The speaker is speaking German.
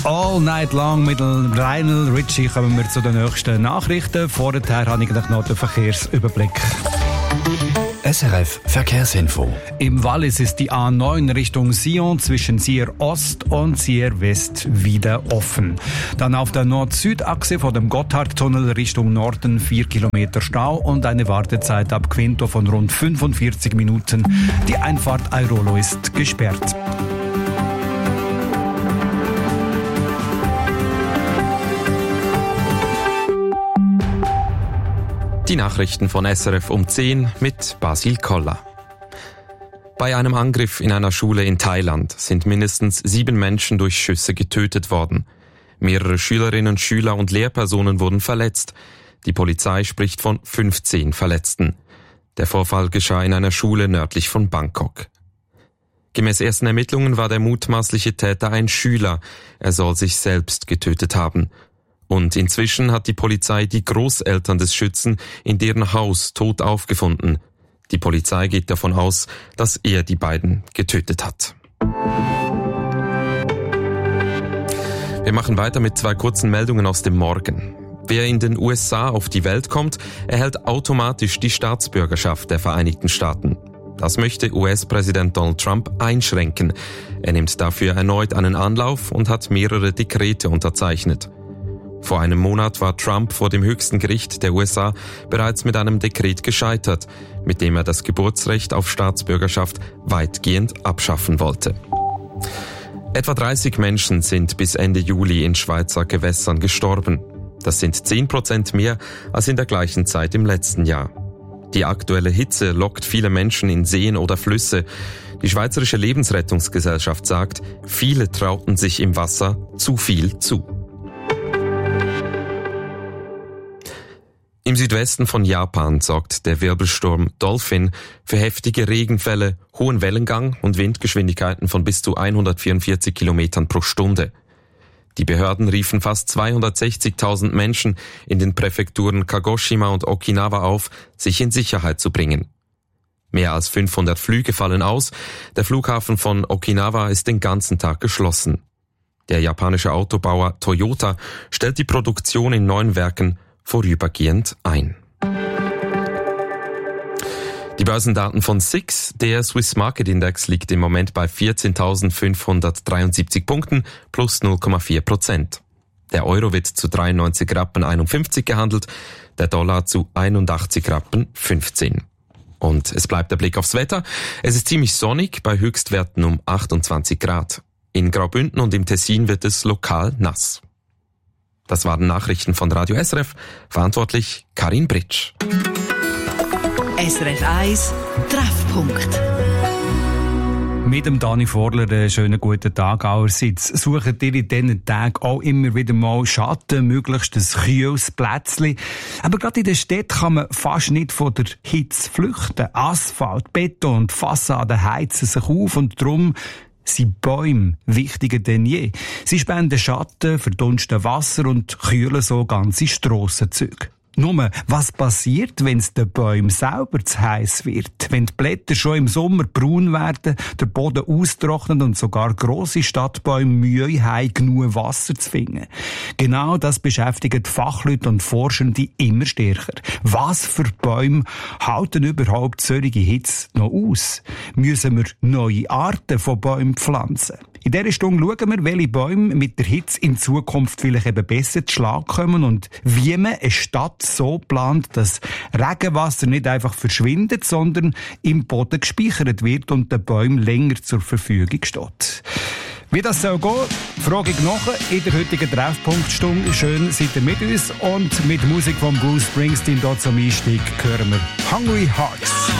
All Night Long mit Lionel Richie kommen wir zu den nächsten Nachrichten. Vorher habe ich noch den Verkehrsüberblick. SRF Verkehrsinfo. Im Wallis ist die A9 Richtung Sion zwischen Sier Ost und Sier West wieder offen. Dann auf der Nord-Süd-Achse vor dem Gotthardtunnel Richtung Norden 4 Kilometer Stau und eine Wartezeit ab Quinto von rund 45 Minuten. Die Einfahrt Airolo ist gesperrt. Die Nachrichten von SRF um 10 mit Basil Koller. Bei einem Angriff in einer Schule in Thailand sind mindestens 7 Menschen durch Schüsse getötet worden. Mehrere Schülerinnen, Schüler und Lehrpersonen wurden verletzt. Die Polizei spricht von 15 Verletzten. Der Vorfall geschah in einer Schule nördlich von Bangkok. Gemäß ersten Ermittlungen war der mutmaßliche Täter ein Schüler. Er soll sich selbst getötet haben. Und inzwischen hat die Polizei die Großeltern des Schützen in deren Haus tot aufgefunden. Die Polizei geht davon aus, dass er die beiden getötet hat. Wir machen weiter mit 2 kurzen Meldungen aus dem Morgen. Wer in den USA auf die Welt kommt, erhält automatisch die Staatsbürgerschaft der Vereinigten Staaten. Das möchte US-Präsident Donald Trump einschränken. Er nimmt dafür erneut einen Anlauf und hat mehrere Dekrete unterzeichnet. Vor einem Monat war Trump vor dem höchsten Gericht der USA bereits mit einem Dekret gescheitert, mit dem er das Geburtsrecht auf Staatsbürgerschaft weitgehend abschaffen wollte. Etwa 30 Menschen sind bis Ende Juli in Schweizer Gewässern gestorben. Das sind 10% mehr als in der gleichen Zeit im letzten Jahr. Die aktuelle Hitze lockt viele Menschen in Seen oder Flüsse. Die Schweizerische Lebensrettungsgesellschaft sagt, viele trauten sich im Wasser zu viel zu. Im Südwesten von Japan sorgt der Wirbelsturm Dolphin für heftige Regenfälle, hohen Wellengang und Windgeschwindigkeiten von bis zu 144 Kilometern pro Stunde. Die Behörden riefen fast 260.000 Menschen in den Präfekturen Kagoshima und Okinawa auf, sich in Sicherheit zu bringen. Mehr als 500 Flüge fallen aus. Der Flughafen von Okinawa ist den ganzen Tag geschlossen. Der japanische Autobauer Toyota stellt die Produktion in 9 Werken vorübergehend ein. Die Börsendaten von SIX, der Swiss Market Index, liegt im Moment bei 14.573 Punkten plus 0,4%. Der Euro wird zu 93,51 Rappen gehandelt, der Dollar zu 81,15 Rappen. Und es bleibt der Blick aufs Wetter. Es ist ziemlich sonnig, bei Höchstwerten um 28 Grad. In Graubünden und im Tessin wird es lokal nass. Das waren Nachrichten von Radio SRF. Verantwortlich Karin Britsch. SRF 1 Treffpunkt. Mit dem Dani Vorler einen schönen guten Tag allerseits. Sucht ihr in diesen Tagen auch immer wieder mal Schatten, möglichst ein kühles Plätzchen. Aber gerade in der Stadt kann man fast nicht von der Hitze flüchten. Asphalt, Beton und Fassaden heizen sich auf und darum sind Bäume wichtiger denn je. Sie spenden Schatten, verdunsten Wasser und kühlen so ganze Strassenzüge. Nur, was passiert, wenn es den Bäumen selber zu heiß wird? Wenn die Blätter schon im Sommer braun werden, der Boden austrocknet und sogar grosse Stadtbäume Mühe haben, genug Wasser zu finden. Genau das beschäftigt Fachleute und Forschende immer stärker. Was für Bäume halten überhaupt solche Hitze noch aus? Müssen wir neue Arten von Bäumen pflanzen? In dieser Stunde schauen wir, welche Bäume mit der Hitze in Zukunft vielleicht eben besser zu Schlag kommen und wie man eine Stadt so plant, dass Regenwasser nicht einfach verschwindet, sondern im Boden gespeichert wird und den Bäumen länger zur Verfügung steht. Wie das soll gehen, frage ich nachher in der heutigen Treffpunktstunde. Schön seid ihr mit uns und mit Musik von Bruce Springsteen dort zum Einstieg hören wir Hungry Hearts.